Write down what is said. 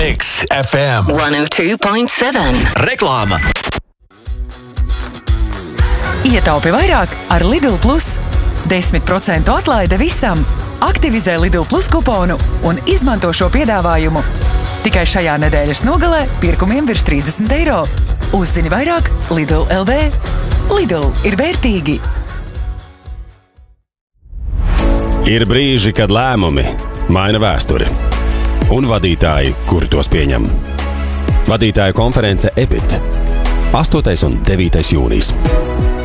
Mix FM 102.7. Reklāma. Ietaupi vairāk ar Lidl Plus. 10% atlaide visam. Aktivizē Lidl Plus kuponu un izmanto šo piedāvājumu. Tikai šajā nedēļas nogalē pirkumiem virs 30 eiro. Uzzini vairāk Lidl LV. Lidl ir vērtīgi. Ir brīži, kad lēmumi maina vēsturi. Un vadītāji, kuri tos pieņem. Vadītāju konference EBIT. 8. un 9. jūnijas.